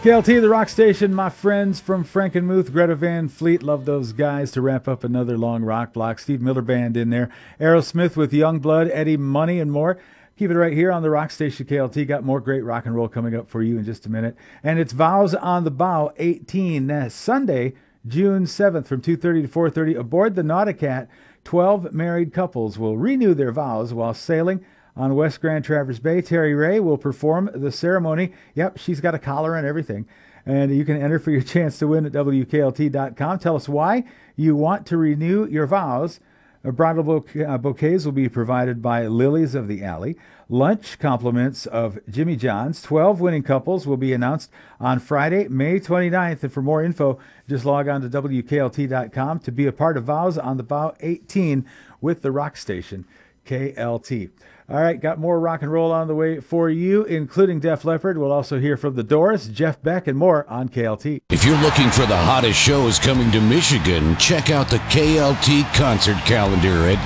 KLT, the rock station, my friends from Frankenmuth, Greta Van Fleet, love those guys to wrap up another long rock block. Steve Miller Band in there. Aerosmith with Youngblood, Eddie Money, and more. Keep it right here on the rock station KLT. Got more great rock and roll coming up for you in just a minute. And it's Vows on the Bow 18, Sunday, June 7th from 2:30 to 4:30. Aboard the Nauticat, 12 married couples will renew their vows while sailing on West Grand Traverse Bay. Terry Ray will perform the ceremony. Yep, she's got a collar and everything. And you can enter for your chance to win at WKLT.com. Tell us why you want to renew your vows. Bridal bouquets will be provided by Lilies of the Alley. Lunch compliments of Jimmy John's. 12 winning couples will be announced on Friday, May 29th. And for more info, just log on to WKLT.com to be a part of Vows on the Bow 18 with the rock station, KLT. All right, got more rock and roll on the way for you, including Def Leppard. We'll also hear from The Doors, Jeff Beck, and more on KLT. If you're looking for the hottest shows coming to Michigan, check out the KLT concert calendar at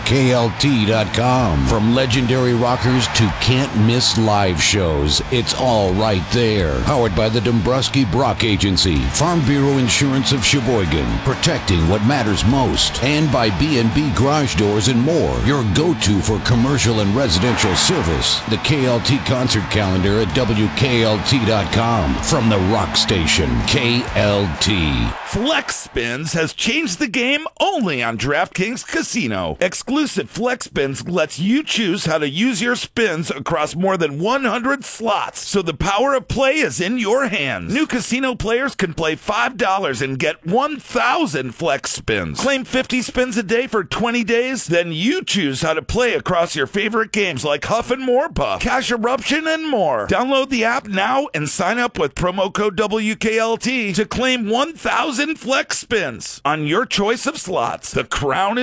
WKLT.com. From legendary rockers to can't-miss live shows, it's all right there. Powered by the Dombrowski Brock Agency, Farm Bureau Insurance of Sheboygan, protecting what matters most, and by B&B Garage Doors and more, your go-to for commercial and residential service. The KLT concert calendar at WKLT.com. From the rock station, KLT. Flex Spins has changed the game only on DraftKings Casino. Exclusive Flex Spins lets you choose how to use your spins across more than 100 slots, so the power of play is in your hands. New casino players can play $5 and get 1,000 Flex Spins. Claim 50 spins a day for 20 days, then you choose how to play across your favorite games like Huff and More Puff, Cash Eruption, and more. Download the app now and sign up with promo code WKLT to claim 1,000 Flex Spins on your choice of slots. The crown is